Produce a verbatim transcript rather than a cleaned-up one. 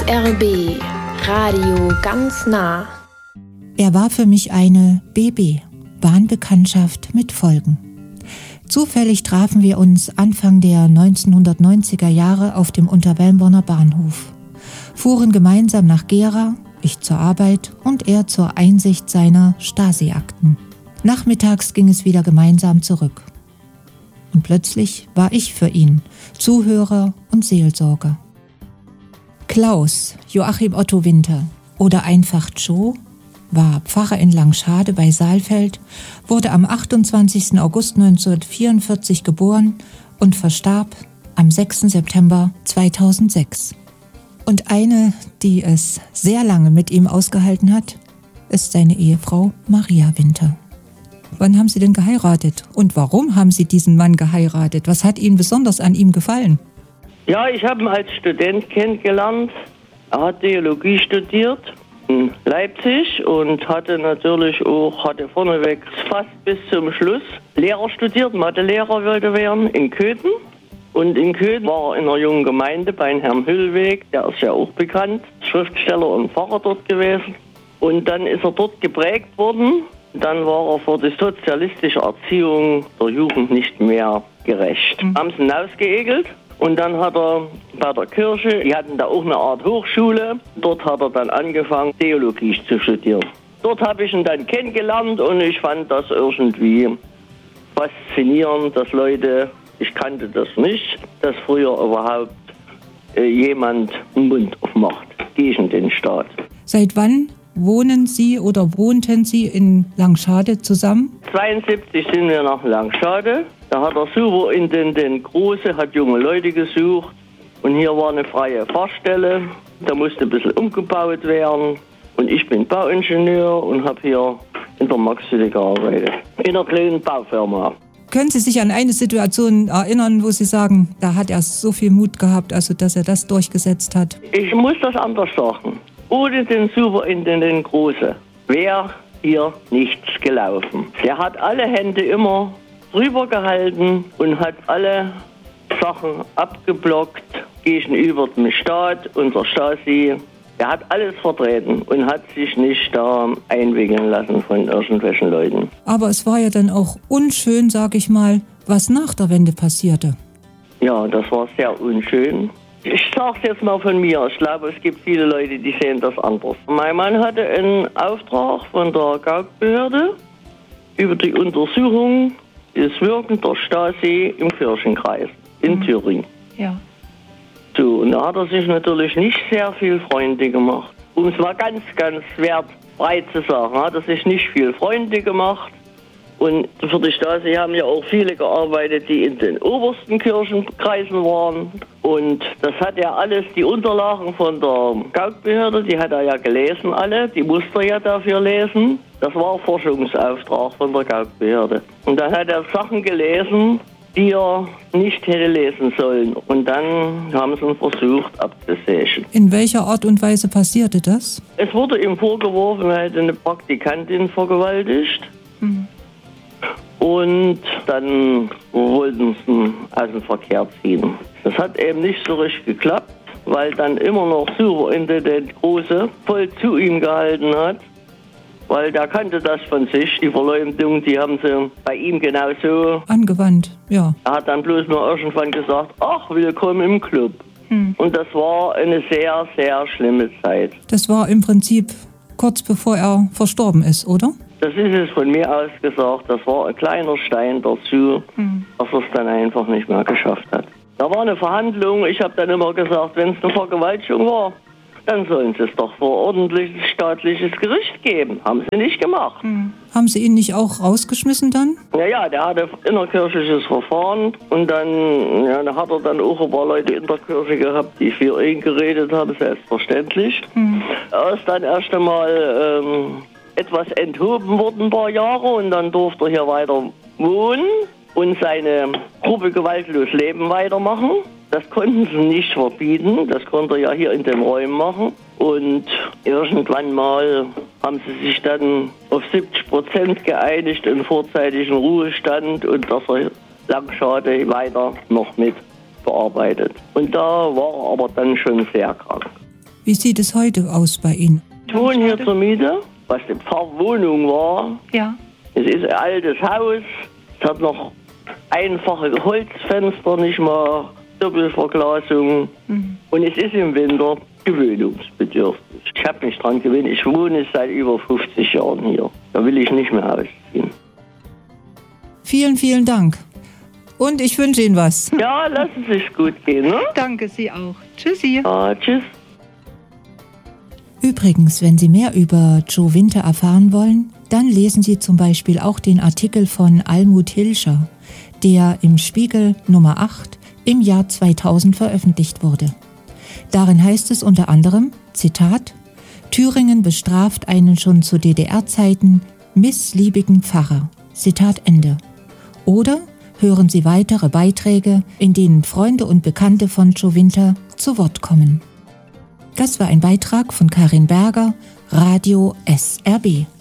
S R B Radio ganz nah. Er war für mich eine B B, Bahnbekanntschaft mit Folgen. Zufällig trafen wir uns Anfang der neunzehnhundertneunziger Jahre auf dem Unterwelmborner Bahnhof, fuhren gemeinsam nach Gera, ich zur Arbeit und er zur Einsicht seiner Stasi-Akten. Nachmittags ging es wieder gemeinsam zurück. Und plötzlich war ich für ihn Zuhörer und Seelsorger. Klaus Joachim Otto Winter oder einfach Joe war Pfarrer in Langschade bei Saalfeld, wurde am achtundzwanzigsten August neunzehnhundertvierundvierzig geboren und verstarb am sechsten September zweitausendsechs. Und eine, die es sehr lange mit ihm ausgehalten hat, ist seine Ehefrau Maria Winter. Wann haben Sie denn geheiratet? Und warum haben Sie diesen Mann geheiratet? Was hat Ihnen besonders an ihm gefallen? Ja, ich habe ihn als Student kennengelernt. Er hat Theologie studiert in Leipzig und hatte natürlich auch, hatte vorneweg fast bis zum Schluss Lehrer studiert, Mathelehrer wollte werden in Köthen. Und in Köthen war er in einer jungen Gemeinde bei Herrn Hüllweg, der ist ja auch bekannt, Schriftsteller und Pfarrer dort gewesen. Und dann ist er dort geprägt worden. Dann war er für die sozialistische Erziehung der Jugend nicht mehr gerecht. Mhm. Haben sie ihn ausgeekelt und dann hat er bei der Kirche, die hatten da auch eine Art Hochschule, dort hat er dann angefangen, Theologie zu studieren. Dort habe ich ihn dann kennengelernt und ich fand das irgendwie faszinierend, dass Leute, ich kannte das nicht, dass früher überhaupt äh, jemand den Mund aufmacht gegen den Staat. Seit wann wohnen Sie oder wohnten Sie in Langschade zusammen? zweiundsiebzig sind wir nach Langschade. Da hat der Superintendent Große, hat junge Leute gesucht. Und hier war eine freie Fahrstelle. Da musste ein bisschen umgebaut werden. Und ich bin Bauingenieur und habe hier in der Maxhütte gearbeitet. In einer kleinen Baufirma. Können Sie sich an eine Situation erinnern, wo Sie sagen, da hat er so viel Mut gehabt, also dass er das durchgesetzt hat? Ich muss das anders sagen. Ohne den Superintendent Große wäre hier nichts gelaufen. Der hat alle Hände immer drüber gehalten und hat alle Sachen abgeblockt gegenüber dem Staat, unserer Stasi. Er hat alles vertreten und hat sich nicht da einwickeln lassen von irgendwelchen Leuten. Aber es war ja dann auch unschön, sag ich mal, was nach der Wende passierte. Ja, das war sehr unschön. Ich sage es jetzt mal von mir. Ich glaube, es gibt viele Leute, die sehen das anders. Mein Mann hatte einen Auftrag von der Gaukbehörde über die Untersuchung des Wirkens der Stasi im Kirchenkreis in mhm. Thüringen. Ja. So, und da hat er sich natürlich nicht sehr viel Freunde gemacht. Um es mal ganz, ganz wertbreit zu sagen, hat er sich nicht viel Freunde gemacht. Und für die Stasi haben ja auch viele gearbeitet, die in den obersten Kirchenkreisen waren. Und das hat er alles, die Unterlagen von der Gaukbehörde, die hat er ja gelesen alle, die musste er ja dafür lesen. Das war Forschungsauftrag von der Gaukbehörde. Und dann hat er Sachen gelesen, die er nicht hätte lesen sollen. Und dann haben sie ihn versucht abzusägen. In welcher Art und Weise passierte das? Es wurde ihm vorgeworfen, er hätte eine Praktikantin vergewaltigt. Mhm. Und dann wollten sie ihn aus dem Verkehr ziehen. Das hat eben nicht so richtig geklappt, weil dann immer noch Superintendent Große voll zu ihm gehalten hat. Weil der kannte das von sich, die Verleumdung, die haben sie bei ihm genauso angewandt, ja. Er hat dann bloß nur irgendwann gesagt, ach, willkommen im Club. Hm. Und das war eine sehr, sehr schlimme Zeit. Das war im Prinzip kurz bevor er verstorben ist, oder? Das ist es von mir aus gesagt, das war ein kleiner Stein dazu, hm. dass er es dann einfach nicht mehr geschafft hat. Da war eine Verhandlung, ich habe dann immer gesagt, wenn es eine Vergewaltigung war, dann sollen sie es doch vor ordentliches staatliches Gericht geben. Haben sie nicht gemacht. Hm. Haben sie ihn nicht auch rausgeschmissen dann? Ja, ja, der hatte innerkirchliches Verfahren und dann ja, da hat er dann auch ein paar Leute in der Kirche gehabt, die für ihn geredet haben, selbstverständlich. Hm. Er ist dann erst einmal ähm, etwas enthoben worden, ein paar Jahre, und dann durfte er hier weiter wohnen und seine Gruppe gewaltlos Leben weitermachen. Das konnten sie nicht verbieten, das konnte er ja hier in den Räumen machen. Und irgendwann mal haben sie sich dann auf siebzig Prozent geeinigt in vorzeitigen Ruhestand und dass er Langschade weiter noch mit bearbeitet. Und da war er aber dann schon sehr krank. Wie sieht es heute aus bei Ihnen? Ich wohne hier zur Miete, was die Pfarrwohnung war. Ja. Es ist ein altes Haus, es hat noch einfache Holzfenster, nicht mal Doppelverglasung. Mhm. Und es ist im Winter gewöhnungsbedürftig. Ich habe mich dran gewöhnt, ich wohne seit über fünfzig Jahren hier. Da will ich nicht mehr ausziehen. Vielen, vielen Dank. Und ich wünsche Ihnen was. Ja, lassen Sie es gut gehen, ne? Danke, Sie auch. Tschüssi. Ja, tschüss. Übrigens, wenn Sie mehr über Joe Winter erfahren wollen, dann lesen Sie zum Beispiel auch den Artikel von Almut Hilscher, der im Spiegel Nummer acht im Jahr zweitausend veröffentlicht wurde. Darin heißt es unter anderem, Zitat, Thüringen bestraft einen schon zu D D R-Zeiten missliebigen Pfarrer. Zitat Ende. Oder hören Sie weitere Beiträge, in denen Freunde und Bekannte von Joe Winter zu Wort kommen. Das war ein Beitrag von Karin Berger, Radio S R B.